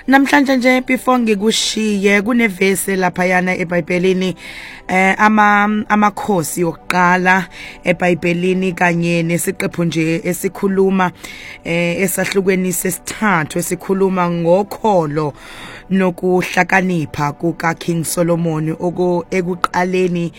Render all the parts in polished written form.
Namhlanje nje before ngikushiye kunevesi lapha yana eBhayibhelini amakhosi okuqala eBhayibhelini kanye nesiqephu nje esikhuluma esahlukweni sesithathu esikhuluma ngokholo nokuhlakanipha kuka King Solomon ekuqaleni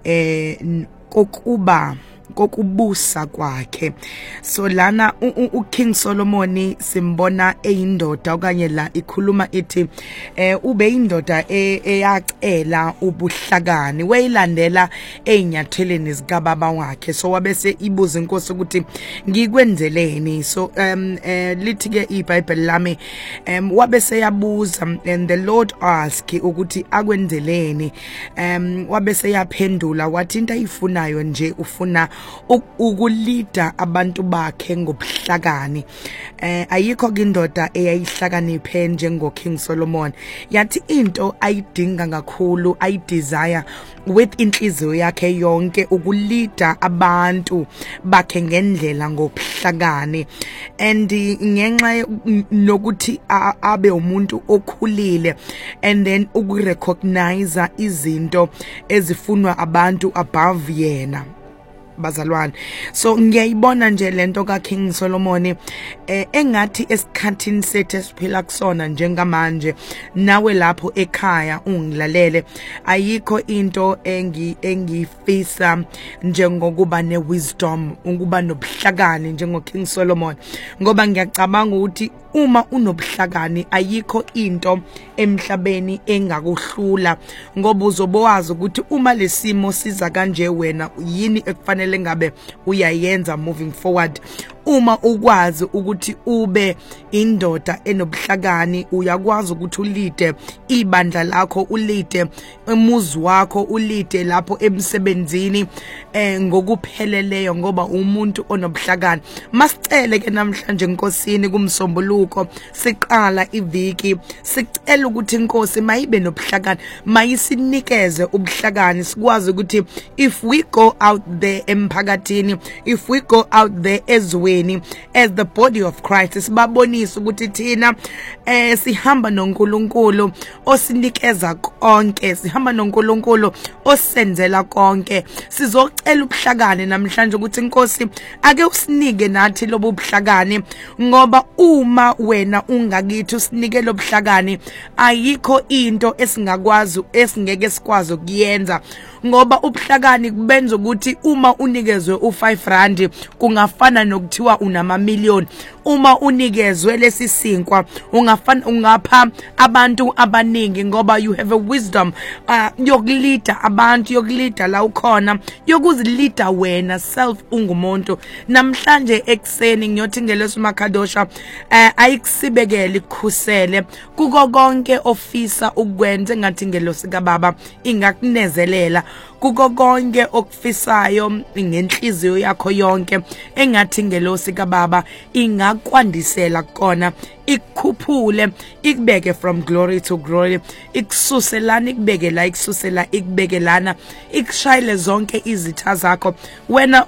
kokubusa kwakhe. So lana uKing Solomon simbona eyindoda okanye la ikhuluma ithi ube indoda eyacela ubuhlakani weyilandela einyatheleni zikababa wakhe. So wabese ibuza inkosi ukuthi ngikwenzeleni. So lithi ke iBhayibheli lami wabese yabuza and the Lord ask ukuthi akwenzeleni. Wabese yaphendula wathi into ayifunayo nje ufuna ukulida abantu bakhe ngobuhlakani. Ayikho indoda eyayihlakaniphe njengo King Solomon. Yathi into ayidinga kakhulu ayidesire with inhliziyo yakhe yonke ukulida abantu bakhe ngendlela ngobuhlakani. And ngenxa nokuthi abe umuntu okhulile and then ukurecognize izinto ezifunwa abantu above yena bazalwane. So ngiyayibona nje lento ka King Solomon engathi esikhathini sethu esiphila kusona njengamanje nawe lapho ekhaya ungilalele ayikho into engifisa njengokuba newisdom ukuba nobuhlakani njengo King Solomon, ngoba ngiyacabanga ukuthi uma unobuhlakani ayikho into emhlabeni engakuhlula, ngoba uzobowazi ukuthi uma lesimo siza kanje wena yini ekufanele ngabe uyayenza moving forward. Uma ukwazi ukuthi ube indoda enobuhlakani uyakwazi ukuthi ulide ibandla lakho, ulide umuzi wakho, ulide lapho emsebenzini ngokupheleleyo ngoba umuntu onobuhlakani. Masicele ke namhlanje inkosini kumsombuluko siqala iviki sicela ukuthi inkosi mayibe nobuhlakani, mayisinikeze ubuhlakani sikwazi ukuthi if we go out there emphakathini, if we go out there as the body of Christ sibabonisa ukuthi thina sihamba noNkulunkulu osinikeza konke, sihamba noNkulunkulu osenzela konke. Sizocela ubuhlakani namhlanje ukuthi inkosi ake usinike nathi lobo buhlakani, ngoba uma wena ungakithi usinike lobuhlakani ayikho into esingakwazi esingeke sikwazi ukuyenza, ngoba ubuhlakani kubenza ukuthi uma unikezwe u5 rand kungafana nokuthiwa unama million. Uma unikezwe lesisinkwa ungapha abantu abaningi, ngoba you have a wisdom yokulida abantu, yokulida la ukhona, yokuzilida wena self ungumuntu. Namhlanje ekseni ngiyothi ngeleso makadosha ayikusibekele ikhusele kuko konke ofisa ukwenza ngathi ngelosi kaBaba ingakunezelela kuko konke okufisayo ngenhliziyo yakho yonke engathi ngelosi kaBaba ingakwandisela kona, ikukhuphule ikubeke from glory to glory, ikususelana ikubeke la, ikususela ikubeke lana, ikushayile zonke izitha zakho. Wena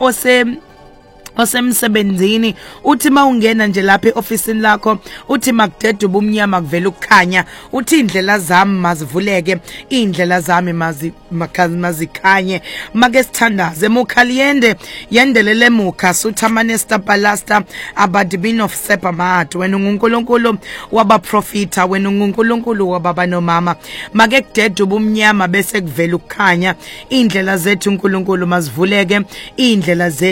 osemsebenzini uthi mawungena nje lapha eofisini lakho uthi makudede ubumnyama kuvela ukukhanya, uthi indlela zami mazivuleke, indlela zami mazikhanye. Make sithandaze emukhaliende yendelele mukha suthamane stapalasta abadibin of sepamat. Wena uNkulunkulu wabaprofita, wena uNkulunkulu wababa nomama, make kudede ubumnyama bese kuvela ukukhanya. Indlela zethu uNkulunkulu mazivuleke, indlela zethu